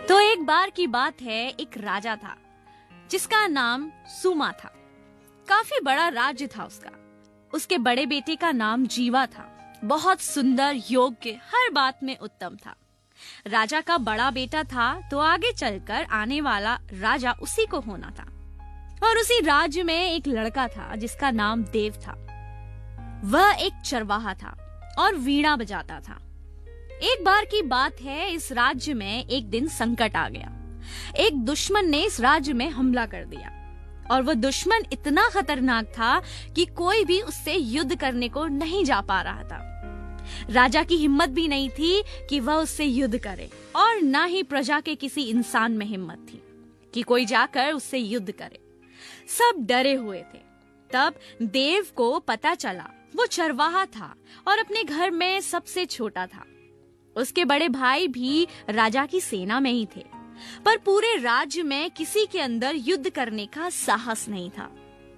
तो एक बार की बात है, एक राजा था जिसका नाम सुमा था। काफी बड़ा राज्य था उसका। उसके बड़े बेटे का नाम जीवा था। बहुत सुंदर, योग्य, हर बात में उत्तम था। राजा का बड़ा बेटा था तो आगे चलकर आने वाला राजा उसी को होना था। और उसी राज्य में एक लड़का था जिसका नाम देव था। वह एक चरवाहा था और वीणा बजाता था। एक बार की बात है, इस राज्य में एक दिन संकट आ गया। एक दुश्मन ने इस राज्य में हमला कर दिया और वह दुश्मन इतना खतरनाक था कि कोई भी उससे युद्ध करने को नहीं जा पा रहा था। राजा की हिम्मत भी नहीं थी कि वह उससे युद्ध करे और ना ही प्रजा के किसी इंसान में हिम्मत थी कि कोई जाकर उससे युद्ध करे। सब डरे हुए थे। तब देव को पता चला। वो चरवाहा था और अपने घर में सबसे छोटा था। उसके बड़े भाई भी राजा की सेना में ही थे, पर पूरे राज्य में किसी के अंदर युद्ध करने का साहस नहीं था।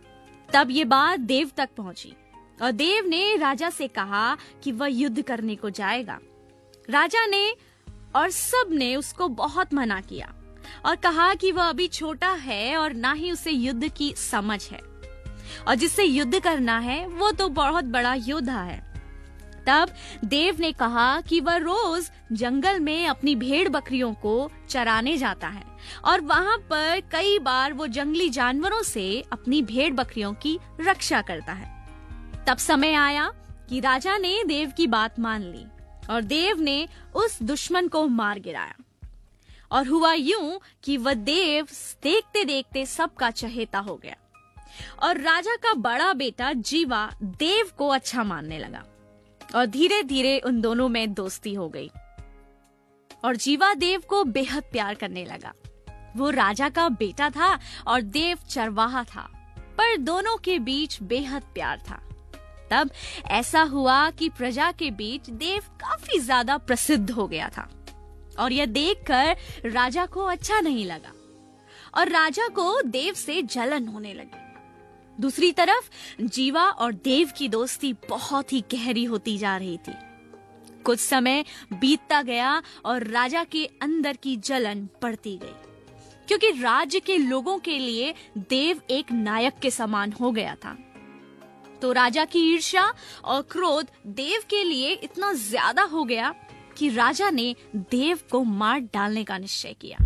तब ये बात देव तक पहुंची और देव ने राजा से कहा कि वह युद्ध करने को जाएगा। राजा ने और सब ने उसको बहुत मना किया और कहा कि वह अभी छोटा है और ना ही उसे युद्ध की समझ है, और जिससे युद्ध करना है वो तो बहुत बड़ा योद्धा है। तब देव ने कहा कि वह रोज जंगल में अपनी भेड़ बकरियों को चराने जाता है और वहां पर कई बार वो जंगली जानवरों से अपनी भेड़ बकरियों की रक्षा करता है। तब समय आया कि राजा ने देव की बात मान ली और देव ने उस दुश्मन को मार गिराया। और हुआ यूं कि वह देव देखते देखते सबका चहेता हो गया और राजा का बड़ा बेटा जीवा देव को अच्छा मानने लगा और धीरे धीरे उन दोनों में दोस्ती हो गई और जीवा देव को बेहद प्यार करने लगा। वो राजा का बेटा था और देव चरवाहा था, पर दोनों के बीच बेहद प्यार था। तब ऐसा हुआ कि प्रजा के बीच देव काफी ज्यादा प्रसिद्ध हो गया था और यह देखकर राजा को अच्छा नहीं लगा और राजा को देव से जलन होने लगी। दूसरी तरफ जीवा और देव की दोस्ती बहुत ही गहरी होती जा रही थी। कुछ समय बीतता गया और राजा के अंदर की जलन बढ़ती गई, क्योंकि राज्य के लोगों के लिए देव एक नायक के समान हो गया था। तो राजा की ईर्ष्या और क्रोध देव के लिए इतना ज्यादा हो गया कि राजा ने देव को मार डालने का निश्चय किया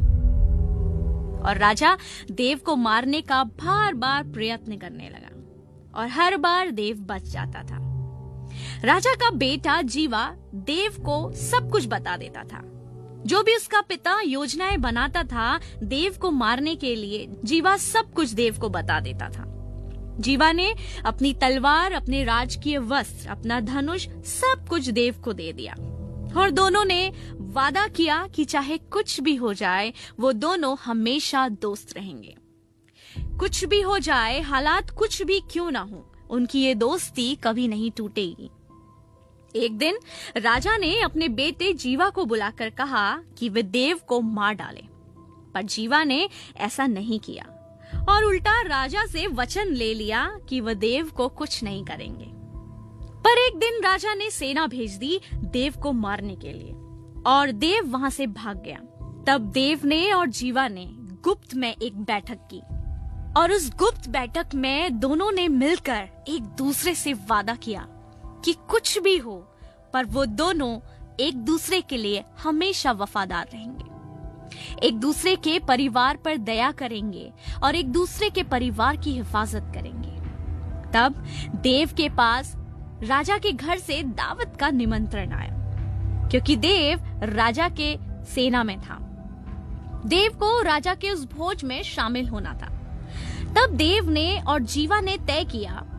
और राजा देव को मारने का बार बार प्रयत्न करने लगा और हर बार देव बच जाता था। राजा का बेटा जीवा देव को सब कुछ बता देता था। जो भी उसका पिता योजनाएं बनाता था देव को मारने के लिए, जीवा सब कुछ देव को बता देता था। जीवा ने अपनी तलवार, अपने राजकीय वस्त्र, अपना धनुष, सब कुछ देव को दे दिया और दोनों ने वादा किया कि चाहे कुछ भी हो जाए वो दोनों हमेशा दोस्त रहेंगे। कुछ भी हो जाए, हालात कुछ भी क्यों ना हो, उनकी ये दोस्ती कभी नहीं टूटेगी। एक दिन राजा ने अपने बेटे जीवा को बुलाकर कहा कि वे देव को मार डाले, पर जीवा ने ऐसा नहीं किया और उल्टा राजा से वचन ले लिया कि वह देव को कुछ नहीं करेंगे। पर एक दिन राजा ने सेना भेज दी देव को मारने के लिए और देव वहां से भाग गया। तब देव ने और जीवा ने गुप्त में एक बैठक की और उस गुप्त बैठक में दोनों ने मिलकर एक दूसरे से वादा किया कि कुछ भी हो पर वो दोनों एक दूसरे के लिए हमेशा वफादार रहेंगे, एक दूसरे के परिवार पर दया करेंगे और एक दूसरे के परिवार की हिफाजत करेंगे। तब देव के पास राजा के घर से दावत का निमंत्रण आया, क्योंकि देव राजा के सेना में था। देव को राजा के उस भोज में शामिल होना था। तब देव ने और जीवा ने तय किया